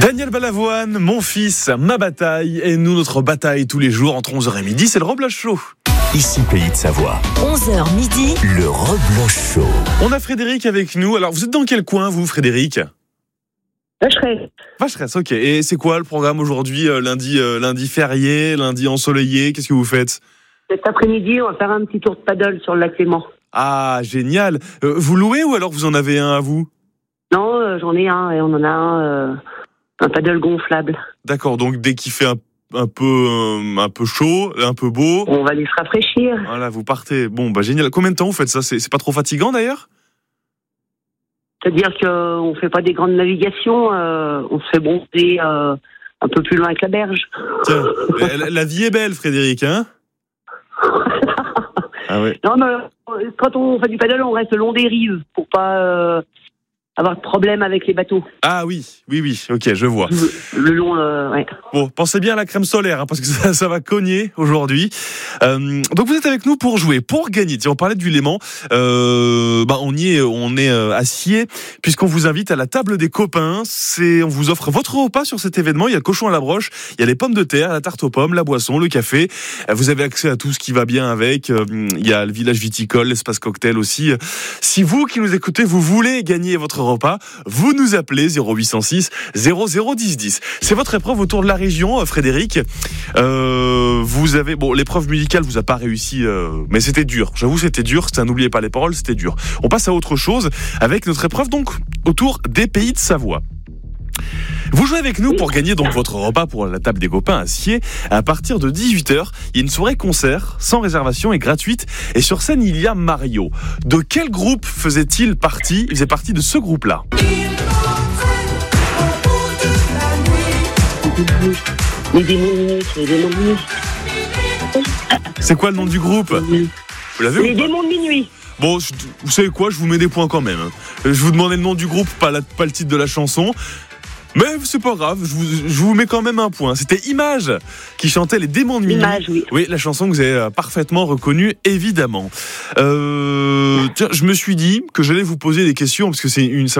Daniel Balavoine, mon fils, ma bataille, et nous, notre bataille tous les jours entre 11h et midi, c'est le Rebloche Show. Ici Pays de Savoie. 11h midi. Le Rebloche Show. On a Frédéric avec nous. Alors, vous êtes dans quel coin, vous, Frédéric ? Vacheresse, ok. Et c'est quoi le programme aujourd'hui, lundi férié, lundi ensoleillé ? Qu'est-ce que vous faites ? Cet après-midi, on va faire un petit tour de paddle sur le lac Léman. Ah, génial. Vous louez ou alors vous en avez un à vous ? Non, j'en ai un et on en a un paddle gonflable. D'accord, donc dès qu'il fait un peu chaud, un peu beau, On va aller se rafraîchir. voilà, vous partez. Bon, bah génial. Combien de temps vous faites ça ? C'est pas trop fatigant d'ailleurs ? C'est-à-dire qu'on fait pas des grandes navigations, on se fait bronzer un peu plus loin avec la berge. Tiens, la vie est belle, Frédéric, hein ? Ah ouais. Non, mais quand on fait du paddle, on reste le long des rives pour pas avoir de problème avec les bateaux. Ah oui, ok, je vois. Le long, ouais. Bon, pensez bien à la crème solaire, hein, parce que ça va cogner aujourd'hui. Donc vous êtes avec nous pour jouer, pour gagner. Tiens, on parlait du Léman. On est à Sciez, puisqu'on vous invite à la table des copains. On vous offre votre repas sur cet événement. Il y a le cochon à la broche, il y a les pommes de terre, la tarte aux pommes, la boisson, le café. Vous avez accès à tout ce qui va bien avec. Il y a le village viticole, l'espace cocktail aussi. Si vous qui nous écoutez, vous voulez gagner votre repas, vous nous appelez 0806 0010 10. C'est votre épreuve autour de la région, Frédéric. Vous avez l'épreuve musicale vous a pas réussi, mais c'était dur. J'avoue, c'était dur. Ça, n'oubliez pas les paroles, c'était dur. On passe à autre chose avec notre épreuve donc autour des Pays de Savoie. Vous jouez avec nous pour gagner donc votre repas pour la table des copains à Sciez. À partir de 18h, il y a une soirée concert sans réservation et gratuite. Et sur scène, il y a Mario. De quel groupe faisait-il partie ? Il faisait partie de ce groupe-là. Les démons de minuit. C'est quoi le nom du groupe ? Vous l'avez Les ou pas ? démons de minuit. Bon, vous savez quoi ? Je vous mets des points quand même. Je vous demandais le nom du groupe, pas le titre de la chanson. Mais c'est pas grave, je vous mets quand même un point. C'était Image qui chantait Les démons de minuit. Image, oui. Oui, la chanson que vous avez parfaitement reconnue, évidemment. Tiens, je me suis dit que j'allais vous poser des questions parce que ça